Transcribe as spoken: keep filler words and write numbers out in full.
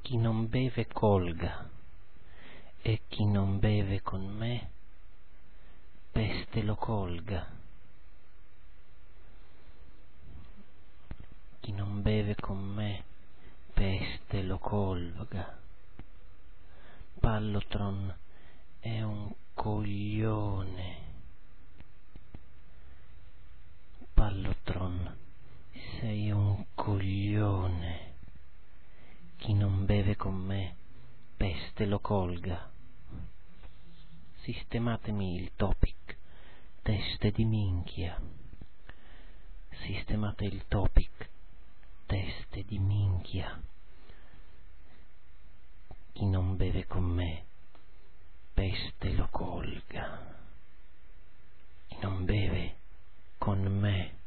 chi non beve colga, e chi non beve con me, peste lo colga. Chi non beve con me, peste lo colga. Pallotron è un coglione. Pallotron, sei un coglione. Chi non beve con me, peste lo colga. Sistematemi il topic, teste di minchia. Sistemate il topic, teste di minchia. Chi non beve con me, peste lo colga. Chi non beve con me,